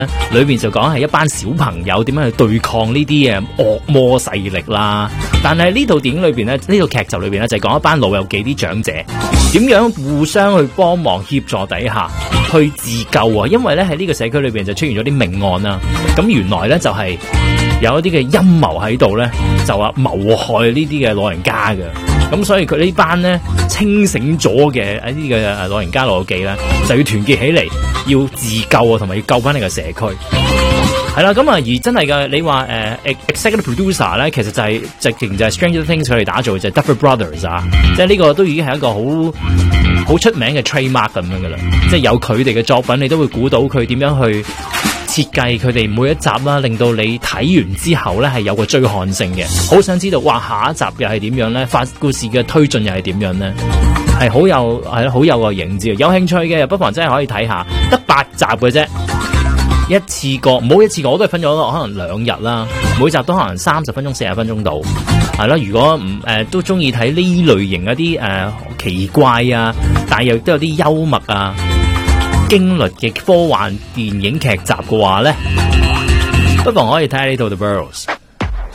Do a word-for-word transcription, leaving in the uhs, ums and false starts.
裏邊就講係一班小朋友點樣去對抗呢啲嘅惡魔勢力啦。但係呢套電影裏邊咧，呢套劇集裏邊咧就係講一班老友記啲長者點樣互相去幫忙協助底下去自救啊。因為咧喺呢個社區裏邊就出現咗啲命案啦。咁原來咧就係有一啲嘅陰謀喺度咧，就話謀害呢啲嘅老人家嘅。咁所以佢呢班咧清醒咗嘅一啲嘅老人家老友記咧，就要團結起嚟，要自救啊，同埋要救翻呢個社區。係啦，咁啊，而真係嘅，你話誒、呃、executive producer 咧，其實就係、是、直情就係 Stranger Things 佢哋打造就係 Duffer Brothers 啊，即係呢個都已經係一個好好出名嘅 trademark 咁樣噶啦，即係有佢哋嘅作品，你都會估到佢點樣去設計佢哋每一集啦，令到你睇完之後咧係有個追看性嘅，好想知道哇下一集又係點樣咧，發故事嘅推進又係點樣咧，係好有係好有個影子，有興趣嘅不妨真係可以睇下，得八集嘅啫。一次過唔好一次過，我都係分咗可能兩日啦，每集都可能三十分鐘、四十分鐘到，係啦。如果唔誒、呃、都中意睇呢類型一啲誒、呃、奇怪啊，但係又都有啲幽默啊、驚慄嘅科幻電影劇集嘅話咧，不妨可以睇下呢套 The Burrows。